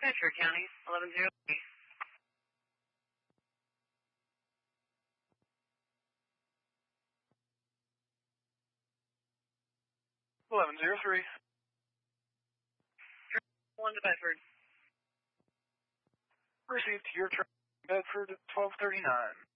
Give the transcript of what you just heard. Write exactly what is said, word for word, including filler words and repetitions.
Bedford County, eleven zero three. eleven zero three. one to Bedford. Received your train, Bedford, twelve thirty-nine.